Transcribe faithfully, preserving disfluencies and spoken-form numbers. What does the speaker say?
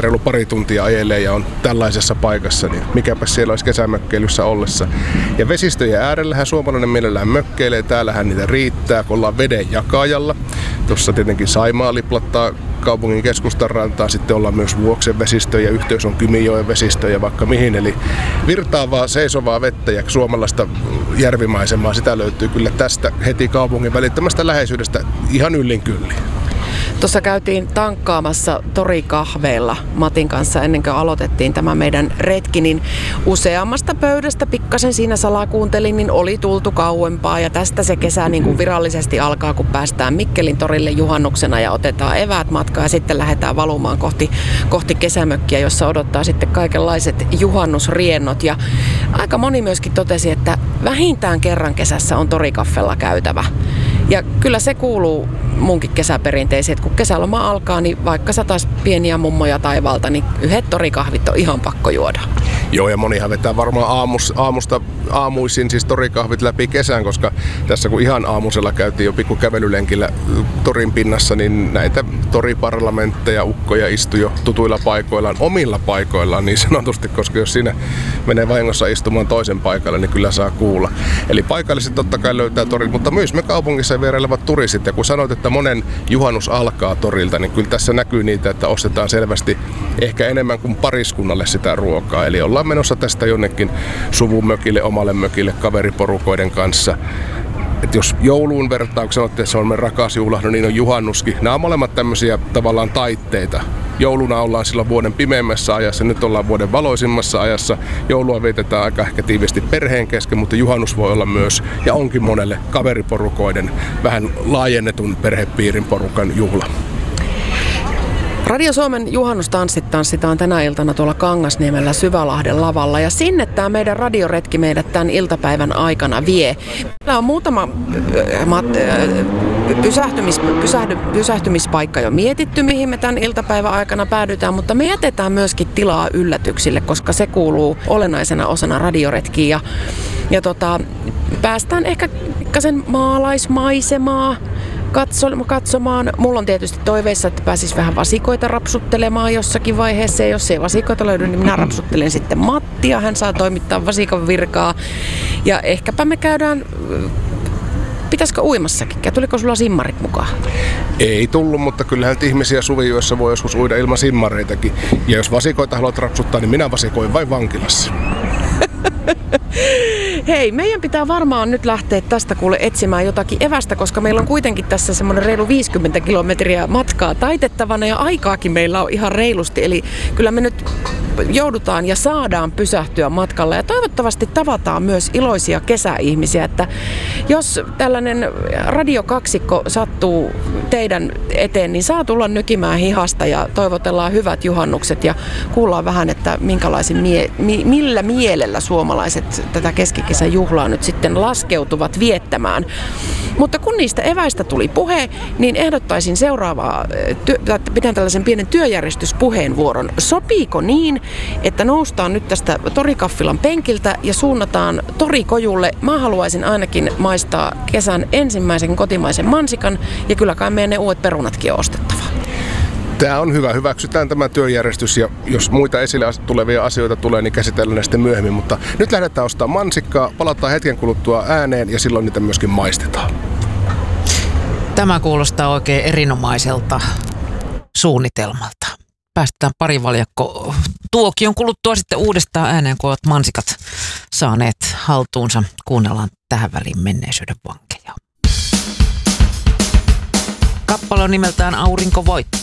reilu pari tuntia ajelee ja on tällaisessa paikassa, niin mikäpä siellä olisi kesämökkeilyssä ollessa. Ja vesistöjen äärellähän suomalainen mielellään mökkeilee, täällähän niitä riittää, kun ollaan veden jakajalla. Tuossa tietenkin Saimaa liplattaa kaupungin keskustan rantaa, sitten ollaan myös Vuoksen vesistö ja yhteys on Kymijoen vesistö ja vaikka mihin. Eli virtaavaa, seisovaa vettä ja suomalaista järvimaisemaa, sitä löytyy kyllä tästä heti kaupungin välittömästä läheisyydestä ihan yllin kyllin. Tuossa käytiin tankkaamassa torikahveilla Matin kanssa ennen kuin aloitettiin tämä meidän retki, niin useammasta pöydästä pikkasen siinä salakuuntelin, niin oli tultu kauempaa ja tästä se kesä niin kuin virallisesti alkaa, kun päästään Mikkelin torille juhannuksena ja otetaan eväät matkaa ja sitten lähdetään valumaan kohti, kohti kesämökkiä, jossa odottaa sitten kaikenlaiset juhannusriennot ja aika moni myöskin totesi, että vähintään kerran kesässä on torikaffella käytävä. Ja kyllä se kuuluu munkin kesäperinteisiin, että kun kesäloma alkaa, niin vaikka satais pieniä mummoja taivaalta, niin yhdet torikahvit on ihan pakko juoda. Joo, ja monihan vetää varmaan aamus, aamusta aamuisin siis torikahvit läpi kesän, koska tässä kun ihan aamusella käytiin jo pikku kävelylenkillä torin pinnassa, niin näitä toriparlamentteja, ukkoja istui jo tutuilla paikoillaan, omilla paikoillaan niin sanotusti, koska jos siinä menee vahingossa istumaan toisen paikalle, niin kyllä saa kuulla. Eli paikalliset totta kai löytää torin, mutta myös me kaupungissa vierailevat turistit, ja kun sanoit, että monen juhannus alkaa torilta, niin kyllä tässä näkyy niitä, että ostetaan selvästi ehkä enemmän kuin pariskunnalle sitä ruokaa. Eli ollaan menossa tästä jonnekin suvumökille, omalle mökille, kaveriporukoiden kanssa. Et jos jouluun vertaa, kun sanotte, että se on meidän rakas juhla, no niin on juhannuskin. Nämä on molemmat tämmöisiä tavallaan taitteita. Jouluna ollaan silloin vuoden pimeimmässä ajassa, nyt ollaan vuoden valoisimmassa ajassa. Joulua vietetään aika ehkä tiivisti perheen kesken, mutta juhannus voi olla myös, ja onkin monelle kaveriporukoiden, vähän laajennetun perhepiirin porukan juhla. Radio Suomen juhannustanssit tanssitaan tänä iltana tuolla Kangasniemellä Syvälahden lavalla ja sinne tämä meidän radioretki meidät tämän iltapäivän aikana vie. Meillä on muutama äh, mat, äh, pysähtymis, pysähdy, pysähtymispaikka jo mietitty, mihin me tämän iltapäivän aikana päädytään, mutta me jätetään myöskin tilaa yllätyksille, koska se kuuluu olennaisena osana radioretkiin ja, ja tota, päästään ehkä pikkasen maalaismaisemaa katsomaan. Mulla on tietysti toiveissa, että pääsis vähän vasikoita rapsuttelemaan jossakin vaiheessa. Ja jos ei vasikoita löydy, niin minä rapsuttelen sitten Mattia. Hän saa toimittaa vasikan virkaa. Ja ehkäpä me käydään... Pitäisikö uimassakin? Tuliko sulla simmarit mukaan? Ei tullut, mutta kyllähän ihmisiä suviyössä voi joskus uida ilman simmareitakin. Ja jos vasikoita haluat rapsuttaa, niin minä vasikoin vain vankilassa. Hei, meidän pitää varmaan nyt lähteä tästä kuule etsimään jotakin evästä, koska meillä on kuitenkin tässä semmoinen reilu viisikymmentä kilometriä matkaa taitettavana ja aikaakin meillä on ihan reilusti. Eli kyllä me nyt joudutaan ja saadaan pysähtyä matkalla ja toivottavasti tavataan myös iloisia kesäihmisiä, että jos tällainen radiokaksikko sattuu teidän eteen, niin saa tulla nykimään hihasta ja toivotellaan hyvät juhannukset ja kuullaan vähän, että minkälaisen mie- mi- millä mielellä suomalaiset tätä keskikesän juhlaa nyt sitten laskeutuvat viettämään. Mutta kun niistä eväistä tuli puhe, niin ehdottaisin seuraavaa, työ- pidän tällaisen pienen työjärjestyspuheenvuoron. Sopiiko niin, että noustaan nyt tästä torikaffilan penkiltä ja suunnataan torikojulle? Mä haluaisin ainakin maistaa kesän ensimmäisen kotimaisen mansikan ja kyllä kai meidän ne uudet perunatkin on ostettava. Tämä on hyvä. Hyväksytään tämä työjärjestys ja jos muita esille tulevia asioita tulee, niin käsitellään ne sitten myöhemmin. Mutta nyt lähdetään ostamaan mansikkaa, palataan hetken kuluttua ääneen ja silloin niitä myöskin maistetaan. Tämä kuulostaa oikein erinomaiselta suunnitelmalta. Päästetään pari valjakko tuokion kuluttua sitten uudestaan ääneen, kun olet mansikat saaneet haltuunsa. Kuunnellaan tähän väliin menneisyyden vankeja. Kappale on nimeltään Aurinko voittaa.